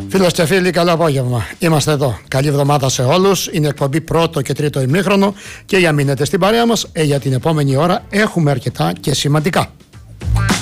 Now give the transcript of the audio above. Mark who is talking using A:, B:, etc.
A: Φίλες και φίλοι, καλό απόγευμα. Είμαστε εδώ. Καλή εβδομάδα σε όλους. Είναι εκπομπή πρώτο και τρίτο ημίχρονο και για μείνετε στην παρέα μας, για την επόμενη ώρα έχουμε αρκετά και σημαντικά.